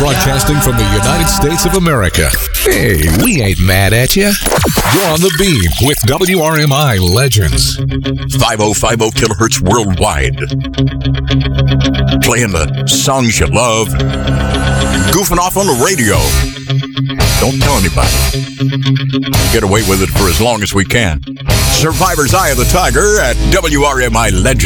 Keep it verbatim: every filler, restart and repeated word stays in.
Broadcasting from the United States of America. Hey, we ain't mad at you. You're on the beam with W R M I Legends. five oh five oh kilohertz worldwide. Playing the songs you love. Goofing off on the radio. Don't tell anybody. Get away with it for as long as we can. Survivor's Eye of the Tiger at W R M I Legends.